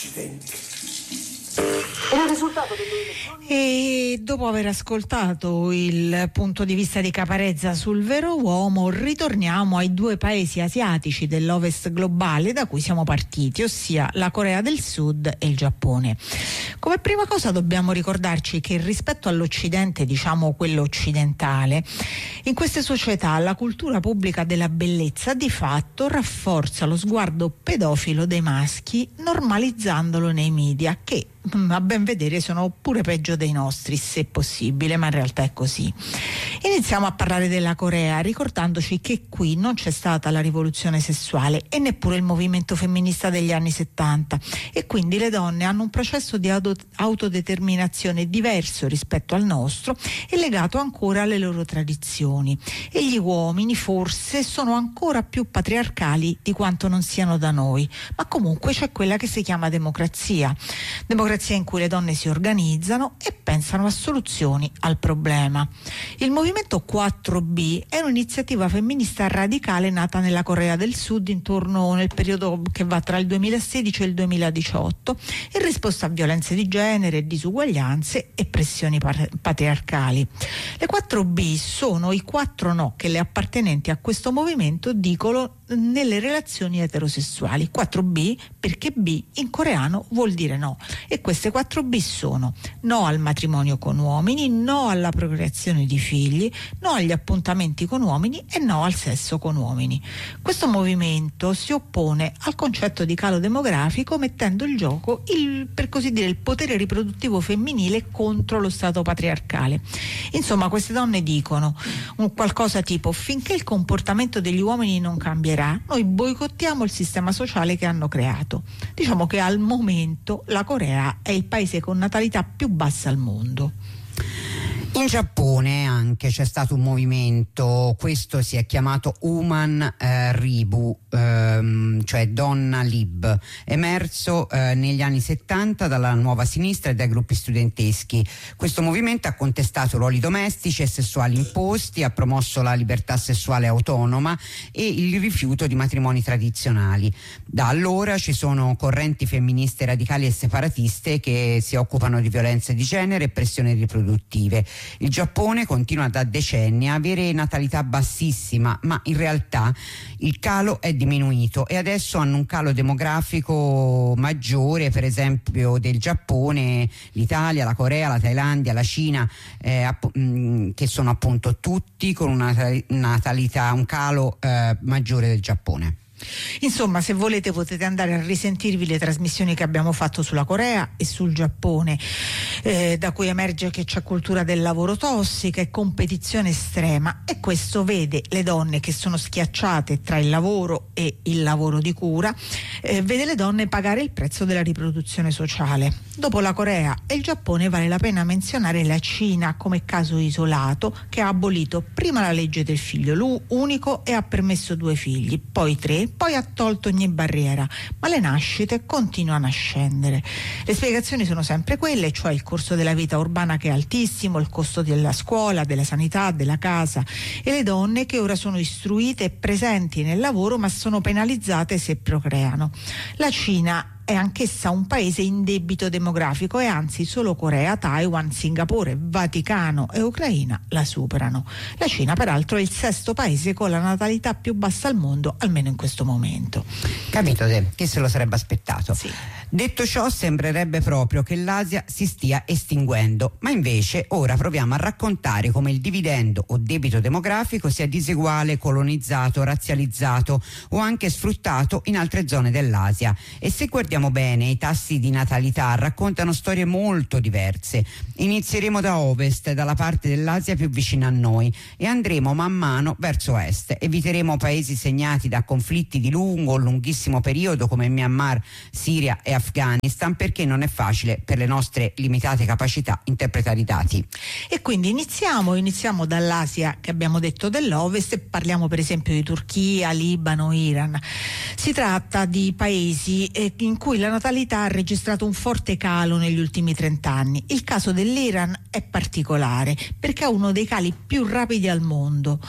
Accidenti. E dopo aver ascoltato il punto di vista di Caparezza sul vero uomo, ritorniamo ai due paesi asiatici dell'Ovest globale da cui siamo partiti, ossia la Corea del Sud e il Giappone. Come prima cosa dobbiamo ricordarci che rispetto all'Occidente, diciamo quello occidentale, in queste società la cultura pubblica della bellezza di fatto rafforza lo sguardo pedofilo dei maschi, normalizzandolo nei media, che a ben vedere sono pure peggio dei nostri, se possibile, ma in realtà è così. Iniziamo a parlare della Corea ricordandoci che qui non c'è stata la rivoluzione sessuale e neppure il movimento femminista degli anni 70, e quindi le donne hanno un processo di autodeterminazione diverso rispetto al nostro e legato ancora alle loro tradizioni, e gli uomini forse sono ancora più patriarcali di quanto non siano da noi, ma comunque c'è quella che si chiama democrazia in cui le donne si organizzano e pensano a soluzioni al problema. Il movimento 4B è un'iniziativa femminista radicale nata nella Corea del Sud intorno nel periodo che va tra il 2016 e il 2018, in risposta a violenze di genere, disuguaglianze e pressioni patriarcali. Le 4B sono i 4 no che le appartenenti a questo movimento dicono nelle relazioni eterosessuali. 4B perché B in coreano vuol dire no, e queste 4B sono: no al matrimonio con uomini, no alla procreazione di figli, no agli appuntamenti con uomini e no al sesso con uomini. Questo movimento si oppone al concetto di calo demografico, mettendo in gioco per così dire il potere riproduttivo femminile contro lo stato patriarcale. Insomma, queste donne dicono qualcosa tipo: finché il comportamento degli uomini non cambierà, noi boicottiamo il sistema sociale che hanno creato. Diciamo che al momento la Corea è il paese con natalità più bassa al mondo. In Giappone anche c'è stato un movimento, questo si è chiamato Woman Ribu, cioè Donna Lib, emerso negli anni 70 dalla nuova sinistra e dai gruppi studenteschi. Questo movimento ha contestato ruoli domestici e sessuali imposti, ha promosso la libertà sessuale autonoma e il rifiuto di matrimoni tradizionali. Da allora ci sono correnti femministe radicali e separatiste che si occupano di violenze di genere e pressioni riproduttive. Il Giappone continua da decenni a avere natalità bassissima, ma in realtà il calo è diminuito e adesso hanno un calo demografico maggiore, per esempio del Giappone, l'Italia, la Corea, la Thailandia, la Cina, che sono appunto tutti con una natalità, un calo maggiore del Giappone. Insomma, se volete potete andare a risentirvi le trasmissioni che abbiamo fatto sulla Corea e sul Giappone, da cui emerge che c'è cultura del lavoro tossica e competizione estrema, e questo vede le donne che sono schiacciate tra il lavoro e il lavoro di cura, vede le donne pagare il prezzo della riproduzione sociale. Dopo la Corea e il Giappone vale la pena menzionare la Cina come caso isolato, che ha abolito prima la legge del figlio unico e ha permesso 2 figli, poi 3, poi ha tolto ogni barriera, ma le nascite continuano a scendere. Le spiegazioni sono sempre quelle, cioè il costo della vita urbana che è altissimo, il costo della scuola, della sanità, della casa, e le donne che ora sono istruite e presenti nel lavoro ma sono penalizzate se procreano. La Cina è anch'essa un paese in debito demografico e anzi solo Corea, Taiwan, Singapore, Vaticano e Ucraina la superano. La Cina peraltro è il 6º paese con la natalità più bassa al mondo, almeno in questo momento. Capito te? Chi se lo sarebbe aspettato? Sì. Detto ciò, sembrerebbe proprio che l'Asia si stia estinguendo, ma invece ora proviamo a raccontare come il dividendo o debito demografico sia diseguale, colonizzato, razzializzato o anche sfruttato in altre zone dell'Asia. E se guardiamo bene, i tassi di natalità raccontano storie molto diverse. Inizieremo da ovest, dalla parte dell'Asia più vicina a noi, e andremo man mano verso est. Eviteremo paesi segnati da conflitti di lungo o lunghissimo periodo come Myanmar, Siria e Afghanistan, perché non è facile per le nostre limitate capacità interpretare i dati. E quindi iniziamo dall'Asia, che abbiamo detto dell'Ovest, e parliamo per esempio di Turchia, Libano, Iran. Si tratta di paesi in cui la natalità ha registrato un forte calo negli ultimi 30 anni. Il caso dell'Iran è particolare perché ha uno dei cali più rapidi al mondo.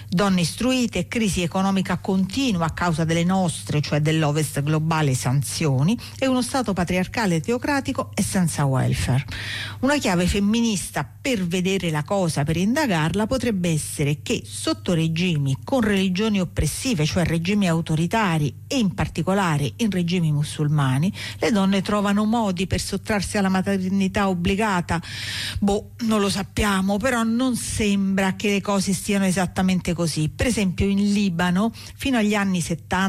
Donne istruite, crisi economica continua a causa delle nostre, cioè dell'Ovest globale, sanzioni, e uno Stato patriarcale teocratico e senza welfare. Una chiave femminista per vedere la cosa, per indagarla, potrebbe essere che sotto regimi con religioni oppressive, cioè regimi autoritari e in particolare in regimi musulmani, le donne trovano modi per sottrarsi alla maternità obbligata. Non lo sappiamo, però non sembra che le cose stiano esattamente così. Per esempio in Libano fino agli anni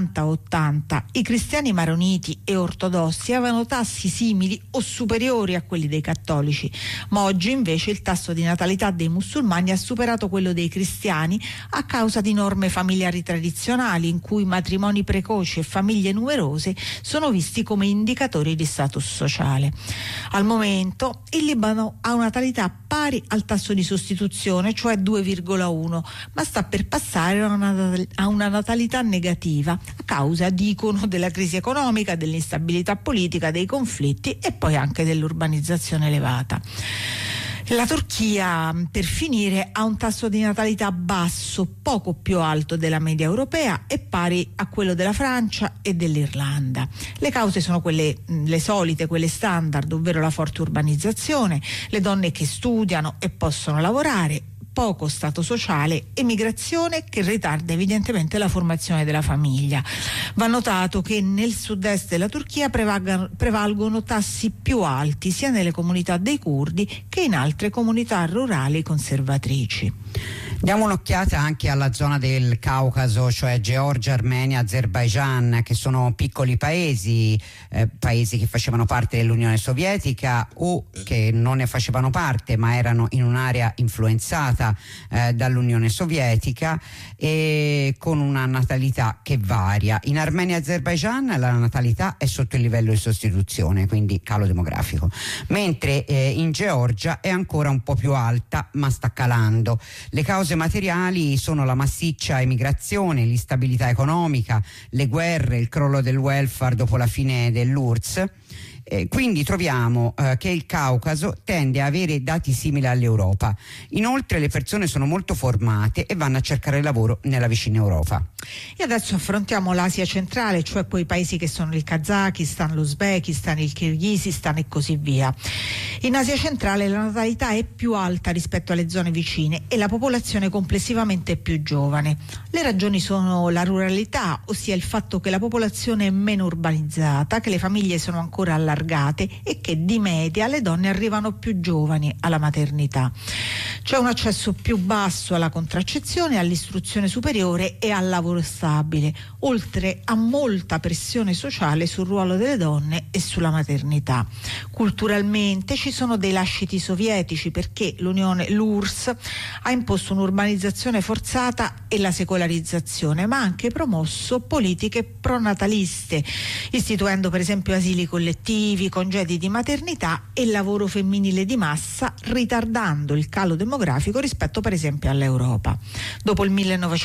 70-80 i cristiani maroniti e ortodossi avevano tassi simili o superiori a quelli dei cattolici, ma oggi invece il tasso di natalità dei musulmani ha superato quello dei cristiani a causa di norme familiari tradizionali in cui matrimoni precoci e famiglie numerose sono visti come indicatori di status sociale. Al momento il Libano ha una natalità pari al tasso di sostituzione, cioè 2,1, ma sta per passare a una natalità negativa a causa, dicono, della crisi economica, dell'instabilità politica, dei conflitti e poi anche dell'urbanizzazione elevata. La Turchia, per finire, ha un tasso di natalità basso, poco più alto della media europea e pari a quello della Francia e dell'Irlanda. Le cause sono le solite, quelle standard, ovvero la forte urbanizzazione, le donne che studiano e possono lavorare, poco stato sociale e migrazione che ritarda evidentemente la formazione della famiglia. Va notato che nel sud-est della Turchia prevalgono tassi più alti sia nelle comunità dei curdi che in altre comunità rurali conservatrici. Diamo un'occhiata anche alla zona del Caucaso, cioè Georgia, Armenia, Azerbaigian, che sono piccoli paesi che facevano parte dell'Unione Sovietica o che non ne facevano parte ma erano in un'area influenzata dall'Unione Sovietica e con una natalità che varia. In Armenia e Azerbaigian la natalità è sotto il livello di sostituzione, quindi calo demografico, mentre in Georgia è ancora un po' più alta ma sta calando. Le cause materiali sono la massiccia emigrazione, l'instabilità economica, le guerre, il crollo del welfare dopo la fine dell'URSS. Quindi troviamo che il Caucaso tende a avere dati simili all'Europa. Inoltre le persone sono molto formate e vanno a cercare lavoro nella vicina Europa. E adesso affrontiamo l'Asia centrale, cioè quei paesi che sono il Kazakistan, l'Uzbekistan, il Kirghizistan e così via. In Asia centrale la natalità è più alta rispetto alle zone vicine e la popolazione complessivamente è più giovane. Le ragioni sono la ruralità, ossia il fatto che la popolazione è meno urbanizzata, che le famiglie sono ancora allargate e che di media le donne arrivano più giovani alla maternità. C'è un accesso più basso alla contraccezione, all'istruzione superiore e al lavoro stabile, oltre a molta pressione sociale sul ruolo delle donne e sulla maternità. Culturalmente ci sono dei lasciti sovietici perché l'URSS ha imposto un'urbanizzazione forzata e la secolarizzazione, ma ha anche promosso politiche pronataliste, istituendo per esempio asili collettivi, congedi di maternità e lavoro femminile di massa, ritardando il calo demografico rispetto per esempio all'Europa. Dopo il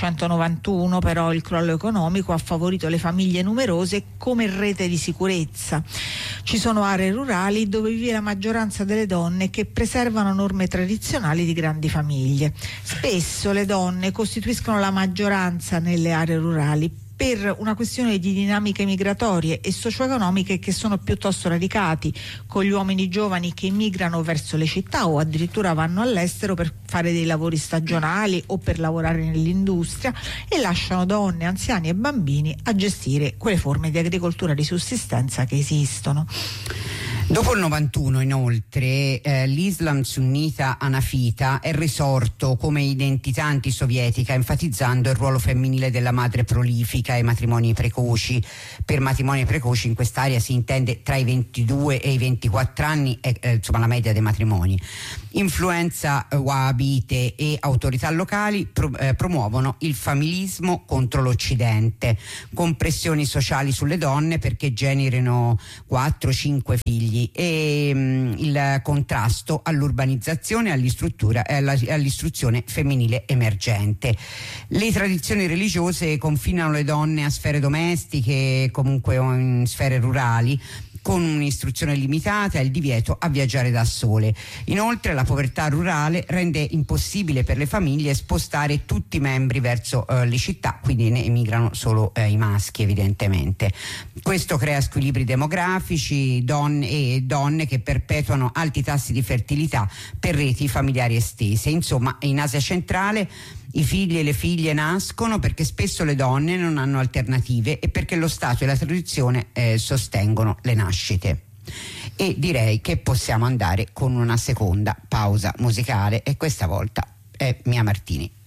1991 però il crollo economico ha favorito le famiglie numerose come rete di sicurezza. Ci sono aree rurali dove vive la maggioranza delle donne che preservano norme tradizionali di grandi famiglie. Spesso le donne costituiscono la maggioranza nelle aree rurali per una questione di dinamiche migratorie e socio-economiche che sono piuttosto radicati, con gli uomini giovani che migrano verso le città o addirittura vanno all'estero per fare dei lavori stagionali o per lavorare nell'industria e lasciano donne, anziani e bambini a gestire quelle forme di agricoltura di sussistenza che esistono. Dopo il 91 inoltre l'Islam sunnita anafita è risorto come identità antisovietica, enfatizzando il ruolo femminile della madre prolifica e matrimoni precoci. Per matrimoni precoci in quest'area si intende tra i 22 e i 24 anni, insomma la media dei matrimoni. Influenza wahhabite e autorità locali promuovono il familismo contro l'Occidente, con pressioni sociali sulle donne perché generino 4-5 figli e il contrasto all'urbanizzazione, all'istruzione femminile emergente. Le tradizioni religiose confinano le donne a sfere domestiche, comunque in sfere rurali, con un'istruzione limitata e il divieto a viaggiare da sole. Inoltre la povertà rurale rende impossibile per le famiglie spostare tutti i membri verso le città, quindi ne emigrano solo i maschi evidentemente. Questo crea squilibri demografici, donne che perpetuano alti tassi di fertilità per reti familiari estese. Insomma, in Asia centrale i figli e le figlie nascono perché spesso le donne non hanno alternative e perché lo Stato e la tradizione sostengono le nascite. E direi che possiamo andare con una seconda pausa musicale, e questa volta è Mia Martini.